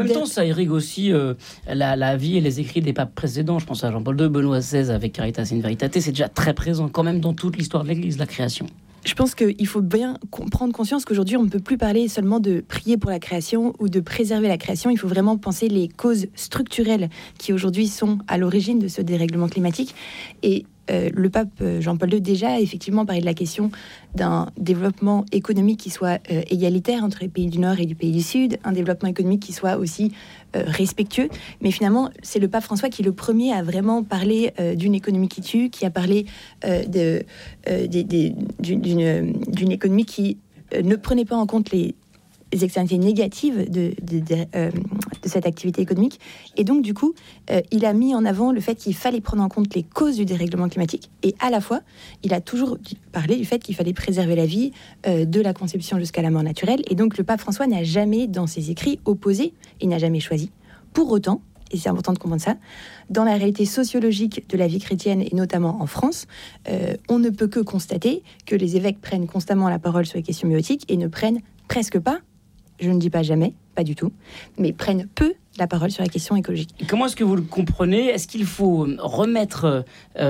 En même temps, ça irrigue aussi la vie et les écrits des papes précédents. Je pense à Jean-Paul II, Benoît XVI avec Caritas in Veritate. C'est déjà très présent quand même dans toute l'histoire de l'Église, la création. Je pense qu'il faut bien prendre conscience qu'aujourd'hui, on ne peut plus parler seulement de prier pour la création ou de préserver la création. Il faut vraiment penser les causes structurelles qui aujourd'hui sont à l'origine de ce dérèglement climatique. Et le pape Jean-Paul II déjà effectivement parlait de la question d'un développement économique qui soit égalitaire entre les pays du Nord et du pays du Sud, un développement économique qui soit aussi respectueux. Mais finalement, c'est le pape François qui est le premier à vraiment parler d'une économie qui tue, qui a parlé d'une économie qui ne prenait pas en compte les externalités négatives de cette activité économique. Et donc, du coup, il a mis en avant le fait qu'il fallait prendre en compte les causes du dérèglement climatique. Et à la fois, il a toujours parlé du fait qu'il fallait préserver la vie de la conception jusqu'à la mort naturelle. Et donc, le pape François n'a jamais, dans ses écrits, opposé, il n'a jamais choisi. Pour autant, et c'est important de comprendre ça, dans la réalité sociologique de la vie chrétienne, et notamment en France, on ne peut que constater que les évêques prennent constamment la parole sur les questions bioéthiques et ne prennent presque pas, je ne dis pas jamais, pas du tout, mais prennent peu la parole sur la question écologique. Et comment est-ce que vous le comprenez ? Est-ce qu'il faut remettre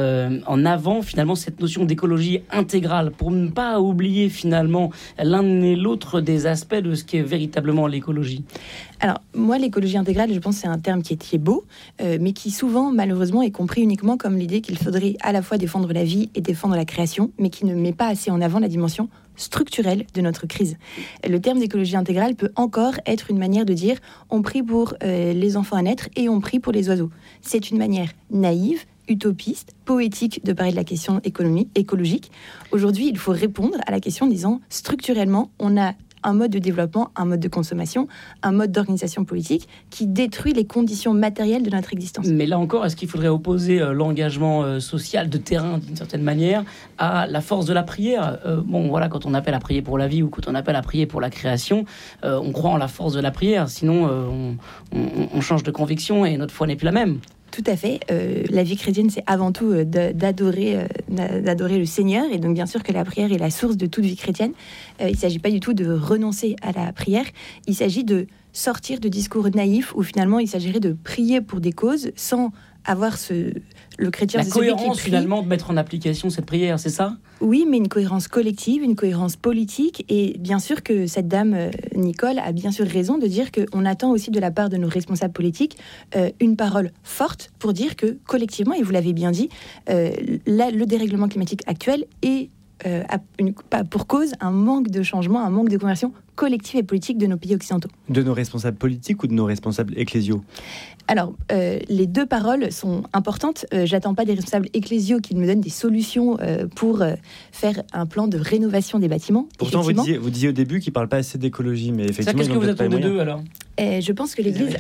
en avant finalement cette notion d'écologie intégrale pour ne pas oublier finalement l'un et l'autre des aspects de ce qu'est véritablement l'écologie ? Alors, moi, l'écologie intégrale, je pense que c'est un terme qui est beau, mais qui souvent, malheureusement, est compris uniquement comme l'idée qu'il faudrait à la fois défendre la vie et défendre la création, mais qui ne met pas assez en avant la dimension structurelle de notre crise. Le terme d'écologie intégrale peut encore être une manière de dire on prie pour les enfants à naître et on prie pour les oiseaux. C'est une manière naïve, utopiste, poétique de parler de la question écologique. Aujourd'hui, il faut répondre à la question en disant structurellement, on a un mode de développement, un mode de consommation, un mode d'organisation politique qui détruit les conditions matérielles de notre existence. Mais là encore, est-ce qu'il faudrait opposer l'engagement social de terrain, d'une certaine manière, à la force de la prière ? Bon, voilà, quand on appelle à prier pour la vie ou quand on appelle à prier pour la création, on croit en la force de la prière. Sinon, on change de conviction et notre foi n'est plus la même. Tout à fait. La vie chrétienne, c'est avant tout d'adorer le Seigneur. Et donc, bien sûr que la prière est la source de toute vie chrétienne. Il ne s'agit pas du tout de renoncer à la prière. Il s'agit de sortir de discours naïfs où finalement, il s'agirait de prier pour des causes sans avoir le chrétien... La cohérence, finalement, de mettre en application cette prière, c'est ça ? Oui, mais une cohérence collective, une cohérence politique. Et bien sûr que cette dame, Nicole, a bien sûr raison de dire qu'on attend aussi de la part de nos responsables politiques une parole forte pour dire que, collectivement, et vous l'avez bien dit, le dérèglement climatique actuel est pour cause un manque de changement, un manque de conversion collective et politique de nos pays occidentaux. De nos responsables politiques ou de nos responsables ecclésiaux ? Alors, les deux paroles sont importantes. J'attends pas des responsables ecclésiaux qui me donnent des solutions pour faire un plan de rénovation des bâtiments. Pourtant, vous disiez au début qu'ils ne parlent pas assez d'écologie, mais effectivement... Qu'est-ce que vous attendez d'eux, alors ? Je pense que l'Église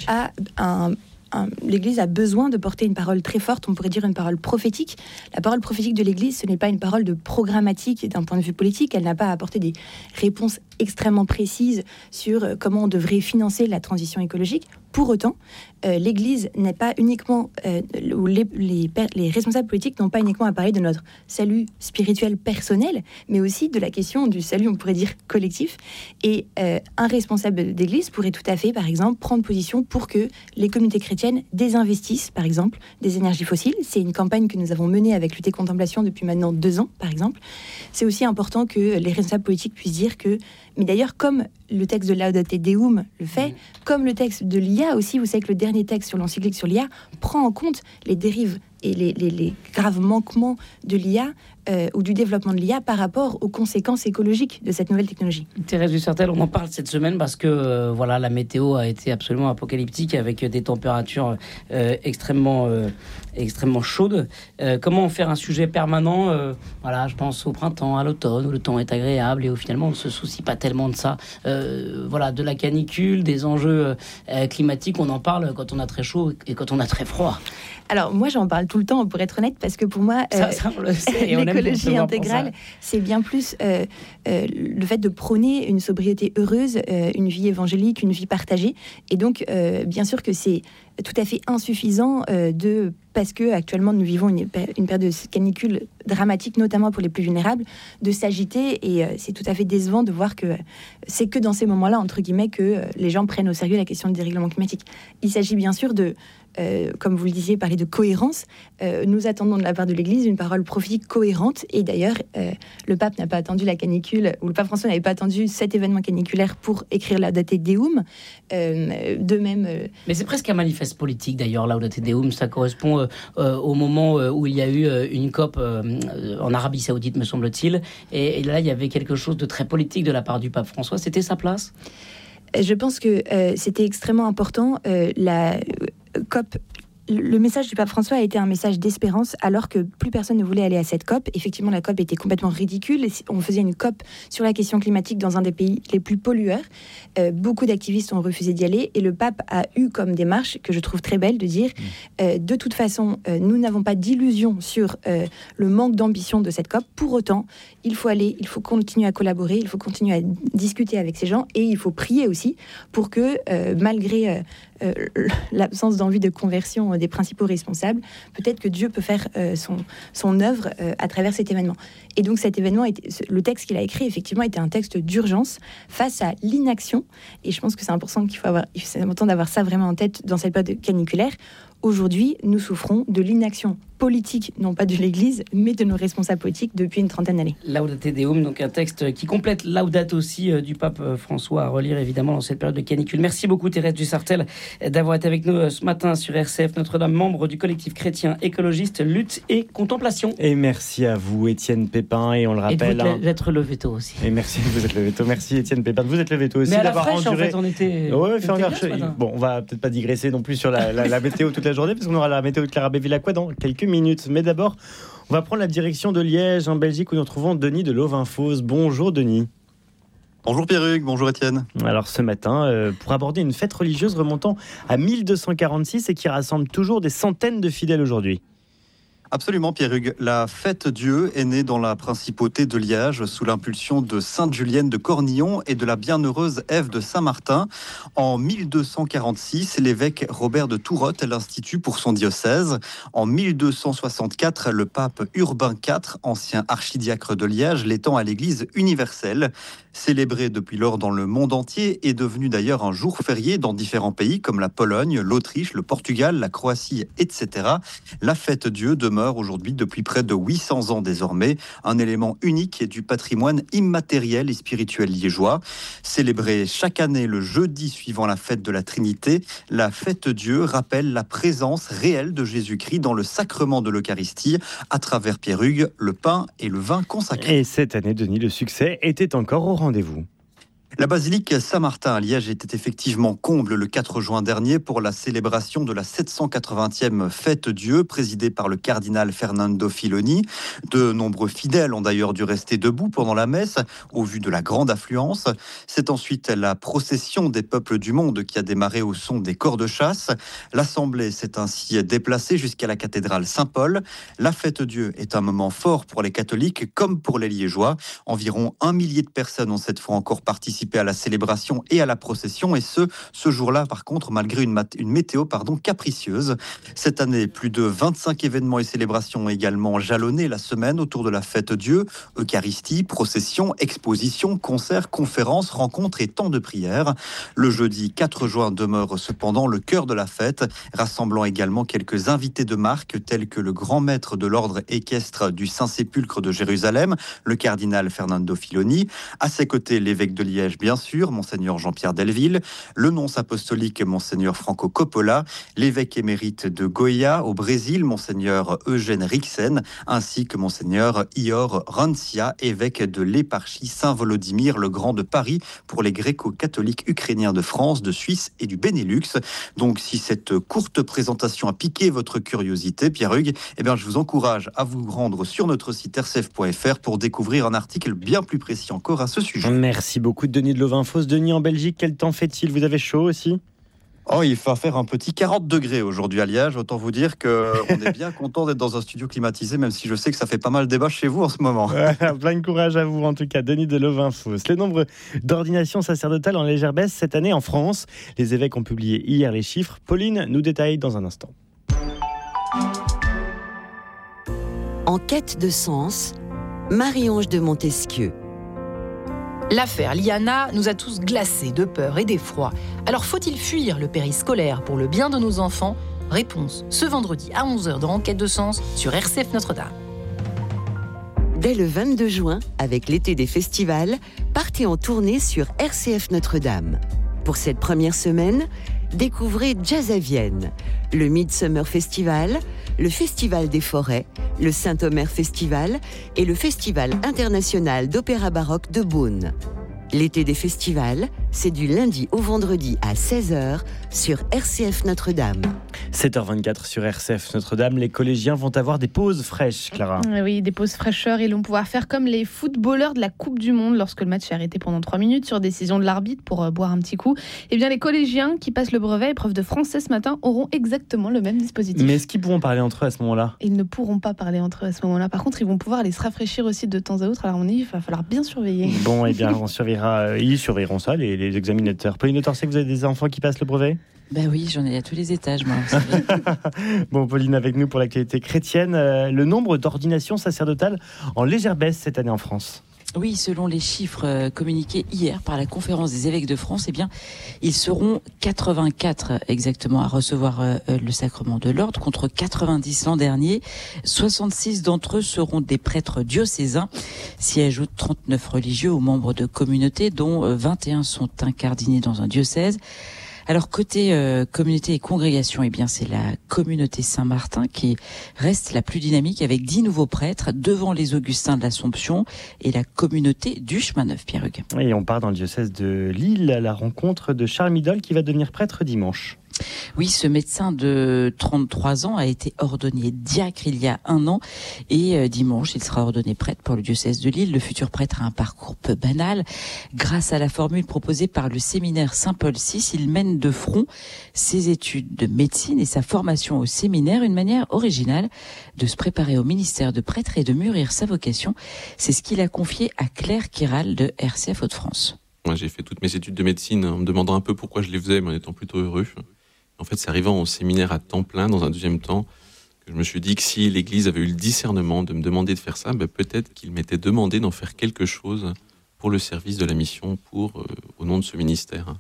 l'Église a besoin de porter une parole très forte, on pourrait dire une parole prophétique. La parole prophétique de l'Église, ce n'est pas une parole de programmatique d'un point de vue politique. Elle n'a pas à apporter des réponses extrêmement précises sur comment on devrait financer la transition écologique. Pour autant, l'Église n'est pas uniquement, ou les responsables politiques n'ont pas uniquement à parler de notre salut spirituel personnel, mais aussi de la question du salut, on pourrait dire, collectif. Et un responsable d'Église pourrait tout à fait, par exemple, prendre position pour que les communautés chrétiennes désinvestissent, par exemple, des énergies fossiles. C'est une campagne que nous avons menée avec Lutte et Contemplation depuis maintenant 2 ans, par exemple. C'est aussi important que les responsables politiques puissent dire que, mais d'ailleurs, comme le texte de Laudate Deum le fait, comme le texte de l'IA aussi, vous savez que le dernier texte sur l'encyclique sur l'IA prend en compte les dérives et les graves manquements de l'IA ou du développement de l'IA par rapport aux conséquences écologiques de cette nouvelle technologie. Thérèse Ducertel, on en parle cette semaine parce que voilà, la météo a été absolument apocalyptique avec des températures extrêmement chaudes. Comment en faire un sujet permanent voilà, je pense au printemps, à l'automne, où le temps est agréable et où finalement on ne se soucie pas tellement de ça. Voilà, de la canicule, des enjeux climatiques, on en parle quand on a très chaud et quand on a très froid. Alors moi j'en parle tout le temps, pour être honnête, parce que pour moi, ça, on le sait, et on aime l'écologie pour intégrale, c'est bien plus le fait de prôner une sobriété heureuse, une vie évangélique, une vie partagée. Et donc, bien sûr que c'est tout à fait insuffisant parce que actuellement nous vivons une période de canicule dramatique, notamment pour les plus vulnérables, de s'agiter, et c'est tout à fait décevant de voir que c'est que dans ces moments-là, entre guillemets, que les gens prennent au sérieux la question du dérèglement climatique. Il s'agit bien sûr de, comme vous le disiez, parler de cohérence. Nous attendons de la part de l'Église une parole prophétique cohérente, et d'ailleurs le pape n'a pas attendu la canicule, ou le pape François n'avait pas attendu cet événement caniculaire pour écrire Laudate Deum. De même... Mais c'est presque un manifeste politique d'ailleurs, Laudate Deum. Ça correspond au moment où il y a eu une COP en Arabie Saoudite, me semble-t-il, et là il y avait quelque chose de très politique de la part du pape François. C'était sa place ? Je pense que c'était extrêmement important. La COP, le message du pape François a été un message d'espérance, alors que plus personne ne voulait aller à cette COP. Effectivement, la COP était complètement ridicule. On faisait une COP sur la question climatique dans un des pays les plus pollueurs. Beaucoup d'activistes ont refusé d'y aller, et le pape a eu comme démarche, que je trouve très belle, de dire de toute façon, nous n'avons pas d'illusion sur le manque d'ambition de cette COP. Pour autant, il faut aller, il faut continuer à collaborer, il faut continuer à discuter avec ces gens, et il faut prier aussi pour que, malgré l'absence d'envie de conversion des principaux responsables, peut-être que Dieu peut faire son œuvre à travers cet événement. Et donc cet événement, le texte qu'il a écrit, effectivement, était un texte d'urgence face à l'inaction. Et je pense que c'est important d'avoir ça vraiment en tête dans cette période caniculaire. Aujourd'hui, nous souffrons de l'inaction politique, non pas de l'Église, mais de nos responsables politiques depuis une trentaine d'années. Laudate Deum, donc un texte qui complète Laudate aussi du pape François, à relire évidemment dans cette période de canicule. Merci beaucoup Thérèse Dussartel d'avoir été avec nous ce matin sur RCF Notre-Dame, membre du collectif chrétien écologiste Lutte et Contemplation. Et merci à vous Étienne Pépin, et on le rappelle... Et d'être levé tôt aussi. Et merci, vous êtes levé tôt. Merci Étienne Pépin, vous êtes levé tôt aussi. Mais à la fraîche, en fait, on était... Ouais, bon, on va peut-être pas digresser non plus sur la météo toute la journée, parce qu'on aura la météo de Clara Bevilacqua dans quelques minutes. Mais d'abord, on va prendre la direction de Liège, en Belgique, où nous retrouvons Denis de Lovinfos. Bonjour Denis. Bonjour Pierruc, bonjour Étienne. Alors ce matin, pour aborder une fête religieuse remontant à 1246 et qui rassemble toujours des centaines de fidèles aujourd'hui. Absolument Pierruc, la fête Dieu est née dans la principauté de Liège sous l'impulsion de Sainte Julienne de Cornillon et de la bienheureuse Ève de Saint-Martin. En 1246, l'évêque Robert de Tourotte l'institue pour son diocèse. En 1264, le pape Urbain IV, ancien archidiacre de Liège, l'étend à l'église universelle. Célébré depuis lors dans le monde entier, est devenu d'ailleurs un jour férié dans différents pays comme la Pologne, l'Autriche, le Portugal, la Croatie, etc. La fête Dieu demeure aujourd'hui depuis près de 800 ans désormais, un élément unique du patrimoine immatériel et spirituel liégeois. Célébrée chaque année le jeudi suivant la fête de la Trinité, la fête Dieu rappelle la présence réelle de Jésus-Christ dans le sacrement de l'Eucharistie à travers Pierrugue, le pain et le vin consacrés. Et cette année, Denis, le succès était encore au rendez-vous. La basilique Saint-Martin à Liège était effectivement comble le 4 juin dernier pour la célébration de la 780e fête Dieu présidée par le cardinal Fernando Filoni. De nombreux fidèles ont d'ailleurs dû rester debout pendant la messe au vu de la grande affluence. C'est ensuite la procession des peuples du monde qui a démarré au son des cors de chasse. L'assemblée s'est ainsi déplacée jusqu'à la cathédrale Saint-Paul. La fête Dieu est un moment fort pour les catholiques comme pour les liégeois. Environ 1 millier de personnes ont cette fois encore participé à la célébration et à la procession, et ce jour-là par contre malgré une météo capricieuse. Cette année, plus de 25 événements et célébrations ont également jalonné la semaine autour de la fête Dieu. Eucharistie, procession, exposition, concerts, conférences, rencontres et temps de prière. Le jeudi 4 juin demeure cependant le cœur de la fête, rassemblant également quelques invités de marque tels que le grand maître de l'ordre équestre du Saint-Sépulcre de Jérusalem, le cardinal Fernando Filoni. À ses côtés, l'évêque de Liège, bien sûr, Monseigneur Jean-Pierre Delville, le nonce apostolique Monseigneur Franco Coppola, l'évêque émérite de Goiás au Brésil, Monseigneur Eugène Rixen, ainsi que Monseigneur Ior Rancia, évêque de l'éparchie Saint-Volodymyr le Grand de Paris pour les gréco-catholiques ukrainiens de France, de Suisse et du Benelux. Donc si cette courte présentation a piqué votre curiosité, Pierrugue, je vous encourage à vous rendre sur notre site rcf.fr pour découvrir un article bien plus précis encore à ce sujet. Merci beaucoup Denis de Lovinfos. Denis, en Belgique, quel temps fait-il ? Vous avez chaud aussi ? Oh, il va faire un petit 40 degrés aujourd'hui à Liège. Autant vous dire qu'on est bien content d'être dans un studio climatisé, même si je sais que ça fait pas mal débat chez vous en ce moment. Plein de courage à vous, en tout cas, Denis de Lovinfoss. Le nombre d'ordinations sacerdotales en légère baisse cette année en France. Les évêques ont publié hier les chiffres. Pauline nous détaille dans un instant. En quête de sens, Marie-Ange de Montesquieu. L'affaire Liana nous a tous glacés de peur et d'effroi. Alors faut-il fuir le périscolaire pour le bien de nos enfants ? Réponse ce vendredi à 11h dans Enquête de sens sur RCF Notre-Dame. Dès le 22 juin, avec l'été des festivals, partez en tournée sur RCF Notre-Dame. Pour cette première semaine, découvrez Jazz à Vienne, le Midsummer Festival, le Festival des Forêts, le Saint-Omer Festival et le Festival international d'opéra baroque de Beaune. L'été des festivals, c'est du lundi au vendredi à 16h sur RCF Notre-Dame. 7h24 sur RCF Notre-Dame, les collégiens vont avoir des pauses fraîches, Clara. Oui, des pauses fraîcheurs. Ils vont pouvoir faire comme les footballeurs de la Coupe du Monde lorsque le match est arrêté pendant 3 minutes sur décision de l'arbitre pour boire un petit coup. Eh bien, les collégiens qui passent le brevet épreuve de français ce matin auront exactement le même dispositif. Mais est-ce qu'ils pourront parler entre eux à ce moment-là ? Ils ne pourront pas parler entre eux à ce moment-là. Par contre, ils vont pouvoir aller se rafraîchir aussi de temps à autre. Alors, il va falloir bien surveiller. Bon, eh bien, on surveillera. Ils surveilleront ça, les examinateurs. Pauline Le Torset, vous avez des enfants qui passent le brevet ? Ben oui, j'en ai à tous les étages, moi. Bon, Pauline, avec nous pour l'actualité chrétienne. Le nombre d'ordinations sacerdotales en légère baisse cette année en France. Oui, selon les chiffres communiqués hier par la Conférence des évêques de France, eh bien, ils seront 84 exactement à recevoir le sacrement de l'ordre, contre 90 l'an dernier. 66 d'entre eux seront des prêtres diocésains, s'y ajoutent 39 religieux ou membres de communautés, dont 21 sont incardinés dans un diocèse. Alors côté communauté et congrégation, eh bien c'est la communauté Saint-Martin qui reste la plus dynamique avec 10 nouveaux prêtres devant les Augustins de l'Assomption et la communauté du Chemin Neuf, Pierre-Hugues. Et on part dans le diocèse de Lille à la rencontre de Charles Midol qui va devenir prêtre dimanche. Oui, ce médecin de 33 ans a été ordonné diacre il y a 1 an et dimanche, il sera ordonné prêtre pour le diocèse de Lille. Le futur prêtre a un parcours peu banal. Grâce à la formule proposée par le séminaire Saint-Paul VI, il mène de front ses études de médecine et sa formation au séminaire, une manière originale de se préparer au ministère de prêtre et de mûrir sa vocation. C'est ce qu'il a confié à Claire Kiral de RCF Hauts-de-France. Moi, j'ai fait toutes mes études de médecine en me demandant un peu pourquoi je les faisais, mais en étant plutôt heureux. En fait, c'est arrivant au séminaire à temps plein, dans un deuxième temps, que je me suis dit que si l'Église avait eu le discernement de me demander de faire ça, peut-être qu'il m'était demandé d'en faire quelque chose pour le service de la mission, au nom de ce ministère.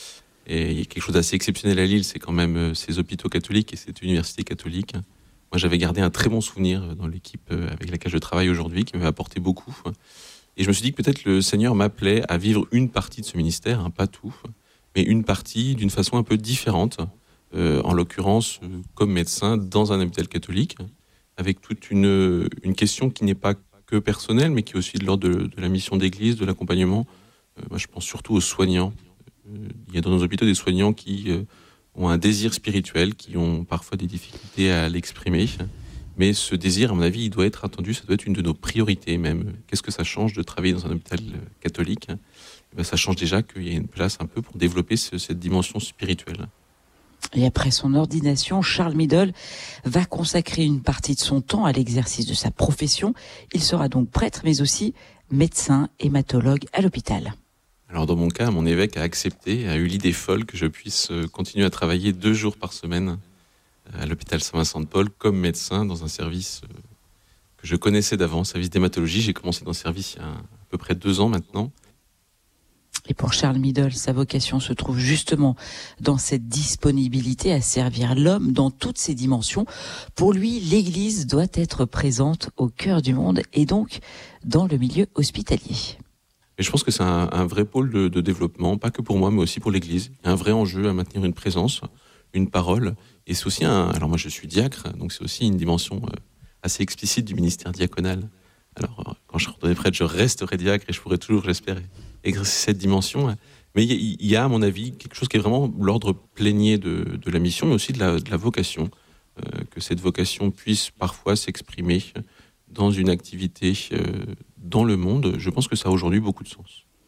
Et il y a quelque chose d'assez exceptionnel à Lille, c'est quand même ces hôpitaux catholiques et cette université catholique. Moi, j'avais gardé un très bon souvenir dans l'équipe avec laquelle je travaille aujourd'hui, qui m'avait apporté beaucoup. Et je me suis dit que peut-être le Seigneur m'appelait à vivre une partie de ce ministère, pas tout, mais une partie d'une façon un peu différente. En l'occurrence comme médecin dans un hôpital catholique, avec toute une question qui n'est pas que personnelle, mais qui est aussi de l'ordre de la mission d'église, de l'accompagnement. Moi, je pense surtout aux soignants. Il y a dans nos hôpitaux des soignants qui ont un désir spirituel, qui ont parfois des difficultés à l'exprimer. Mais ce désir, à mon avis, il doit être attendu, ça doit être une de nos priorités même. Qu'est-ce que ça change de travailler dans un hôpital catholique ? Ça change déjà qu'il y a une place un peu pour développer cette dimension spirituelle. Et après son ordination, Charles Midol va consacrer une partie de son temps à l'exercice de sa profession. Il sera donc prêtre, mais aussi médecin, hématologue à l'hôpital. Alors dans mon cas, mon évêque a accepté, a eu l'idée folle que je puisse continuer à travailler 2 jours par semaine à l'hôpital Saint-Vincent-de-Paul comme médecin dans un service que je connaissais d'avant, service d'hématologie. J'ai commencé dans le service il y a à peu près 2 ans maintenant. Et pour Charles Midol, sa vocation se trouve justement dans cette disponibilité à servir l'homme dans toutes ses dimensions. Pour lui, l'Église doit être présente au cœur du monde et donc dans le milieu hospitalier. Et je pense que c'est un vrai pôle de développement, pas que pour moi, mais aussi pour l'Église. Il y a un vrai enjeu à maintenir une présence, une parole. Et c'est aussi alors moi je suis diacre, donc c'est aussi une dimension assez explicite du ministère diaconal. Alors quand je serai prêtre, je resterai diacre et je pourrai toujours, j'espère, exercer cette dimension. Mais il y a, à mon avis, quelque chose qui est vraiment l'ordre plénier de la mission, mais aussi de la vocation. Que cette vocation puisse parfois s'exprimer dans une activité dans le monde. Je pense que ça a aujourd'hui beaucoup de sens.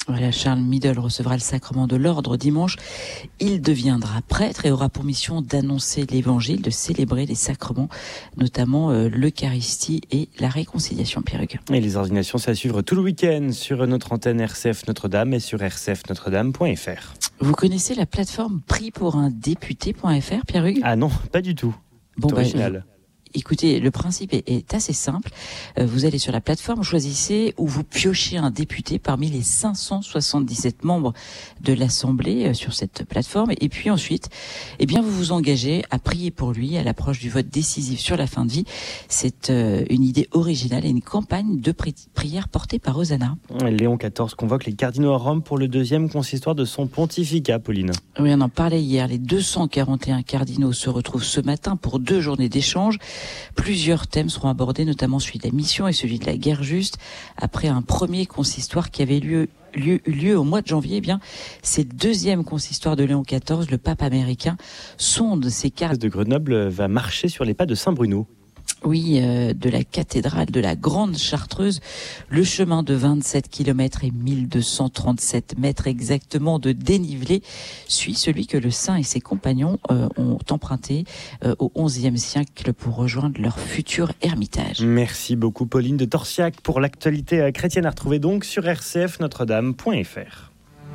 Voilà, Charles Middle recevra le sacrement de l'ordre dimanche. Il deviendra prêtre et aura pour mission d'annoncer l'évangile, de célébrer les sacrements, notamment l'Eucharistie et la réconciliation, Pierre-Hugues. Et les ordinations, c'est à suivre tout le week-end sur notre antenne RCF Notre-Dame et sur rcfnotredame.fr. Vous connaissez la plateforme prix-pour-un-député.fr, Pierre-Hugues ? Ah non, pas du tout. Bon, c'est original. Écoutez, le principe est assez simple. Vous allez sur la plateforme, choisissez ou vous piochez un député parmi les 577 membres de l'Assemblée sur cette plateforme. Et puis ensuite, vous vous engagez à prier pour lui à l'approche du vote décisif sur la fin de vie. C'est une idée originale et une campagne de prière portée par Hosanna. Léon XIV convoque les cardinaux à Rome pour le 2e consistoire de son pontificat, Pauline. Oui, on en parlait hier. Les 241 cardinaux se retrouvent ce matin pour 2 journées d'échange. Plusieurs thèmes seront abordés, notamment celui de la mission et celui de la guerre juste. Après un premier consistoire qui avait eu lieu au mois de janvier, c'est le 2e consistoire de Léon XIV, le pape américain, sonde ses cartes. De Grenoble va marcher sur les pas de Saint-Bruno. Oui, de la cathédrale de la Grande Chartreuse, le chemin de 27 km et 1237 mètres exactement de dénivelé suit celui que le saint et ses compagnons ont emprunté au XIe siècle pour rejoindre leur futur ermitage. Merci beaucoup Pauline de Torsiac pour l'actualité chrétienne à retrouver donc sur rcfnotredame.fr.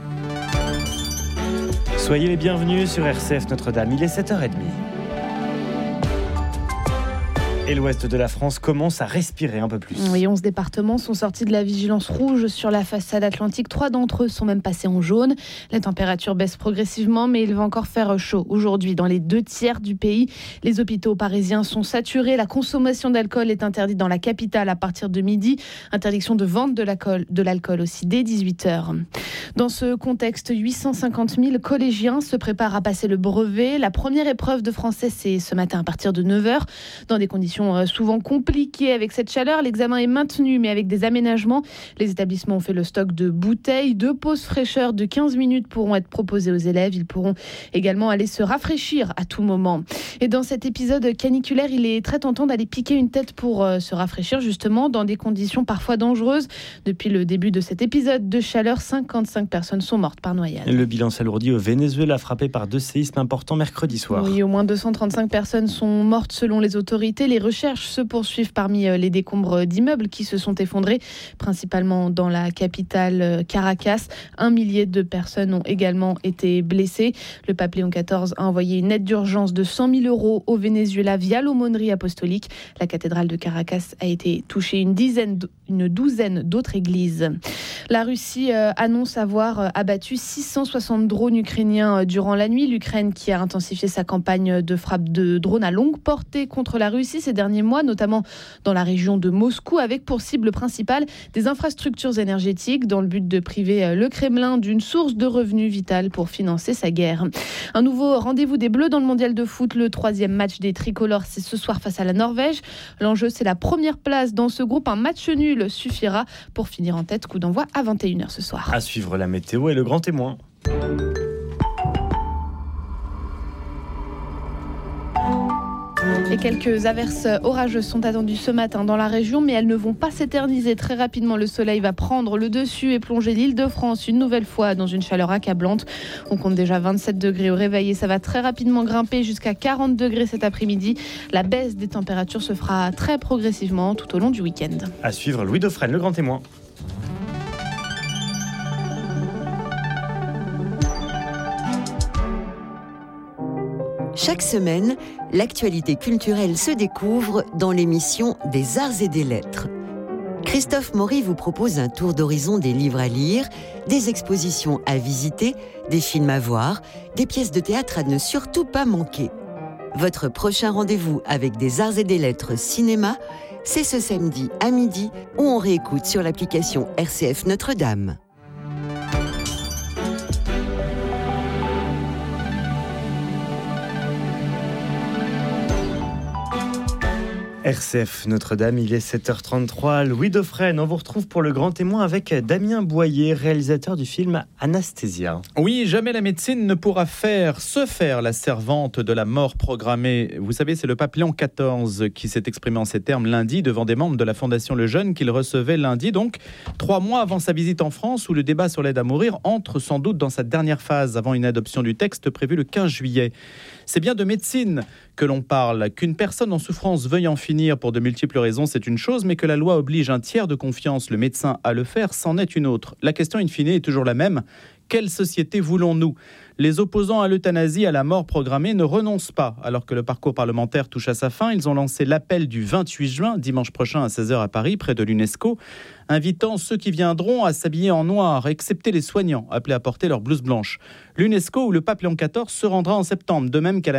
Soyez les bienvenus sur RCF Notre-Dame, il est 7h30. Et l'ouest de la France commence à respirer un peu plus. Oui, 11 départements sont sortis de la vigilance rouge sur la façade atlantique. 3 d'entre eux sont même passés en jaune. La température baisse progressivement, mais il va encore faire chaud. Aujourd'hui, dans les 2 tiers du pays, les hôpitaux parisiens sont saturés. La consommation d'alcool est interdite dans la capitale à partir de midi. Interdiction de vente de l'alcool aussi dès 18h. Dans ce contexte, 850 000 collégiens se préparent à passer le brevet. La première épreuve de français, c'est ce matin à partir de 9h. Dans des conditions souvent compliquées avec cette chaleur, l'examen est maintenu, mais avec des aménagements. Les établissements ont fait le stock de bouteilles. 2 pauses fraîcheur de 15 minutes pourront être proposées aux élèves. Ils pourront également aller se rafraîchir à tout moment. Et dans cet épisode caniculaire, il est très tentant d'aller piquer une tête pour se rafraîchir, justement, dans des conditions parfois dangereuses. Depuis le début de cet épisode de chaleur, 55 personnes sont mortes par noyade. Le bilan s'alourdit au Venezuela, frappé par 2 séismes importants mercredi soir. Oui, au moins 235 personnes sont mortes selon les autorités. Les recherches se poursuivent parmi les décombres d'immeubles qui se sont effondrés, principalement dans la capitale Caracas. 1 millier de personnes ont également été blessées. Le pape Léon XIV a envoyé une aide d'urgence de 100 000 € au Venezuela via l'aumônerie apostolique. La cathédrale de Caracas a été touchée, une douzaine d'autres églises. La Russie annonce avoir abattu 660 drones ukrainiens durant la nuit. L'Ukraine qui a intensifié sa campagne de frappe de drones à longue portée contre la Russie ces derniers mois, notamment dans la région de Moscou, avec pour cible principale des infrastructures énergétiques dans le but de priver le Kremlin d'une source de revenus vitale pour financer sa guerre. Un nouveau rendez-vous des Bleus dans le mondial de foot. Le 3e match des tricolores, c'est ce soir face à la Norvège. L'enjeu, c'est la première place dans ce groupe. Un match nul suffira pour finir en tête. Coup d'envoi à 21h ce soir. À suivre la météo et le grand témoin. Et quelques averses orageuses sont attendues ce matin dans la région, mais elles ne vont pas s'éterniser. Très rapidement, le soleil va prendre le dessus et plonger l'Île-de-France une nouvelle fois dans une chaleur accablante. On compte déjà 27 degrés au réveil et ça va très rapidement grimper jusqu'à 40 degrés cet après-midi. La baisse des températures se fera très progressivement tout au long du week-end. À suivre, Louis Dauphren, le grand témoin. Chaque semaine, l'actualité culturelle se découvre dans l'émission des Arts et des Lettres. Christophe Maury vous propose un tour d'horizon des livres à lire, des expositions à visiter, des films à voir, des pièces de théâtre à ne surtout pas manquer. Votre prochain rendez-vous avec des Arts et des Lettres cinéma, c'est ce samedi à midi où on réécoute sur l'application RCF Notre-Dame. RCF Notre-Dame, il est 7h33. Louis Dauphren, on vous retrouve pour le grand témoin avec Damien Boyer, réalisateur du film Anasthésia. Oui, jamais la médecine ne pourra se faire la servante de la mort programmée. Vous savez, c'est le pape Léon XIV qui s'est exprimé en ces termes lundi devant des membres de la Fondation Le Jeune qu'il recevait lundi, donc 3 mois avant sa visite en France où le débat sur l'aide à mourir entre sans doute dans sa dernière phase avant une adoption du texte prévue le 15 juillet. C'est bien de médecine que l'on parle. Qu'une personne en souffrance veuille en finir pour de multiples raisons, c'est une chose, mais que la loi oblige un tiers de confiance, le médecin, à le faire, c'en est une autre. La question in fine est toujours la même. Quelle société voulons-nous ? Les opposants à l'euthanasie, à la mort programmée, ne renoncent pas. Alors que le parcours parlementaire touche à sa fin, ils ont lancé l'appel du 28 juin, dimanche prochain à 16h à Paris, près de l'UNESCO, invitant ceux qui viendront à s'habiller en noir, excepté les soignants, appelés à porter leur blouse blanche. L'UNESCO, où le pape Léon XIV se rendra en septembre, de même qu'à la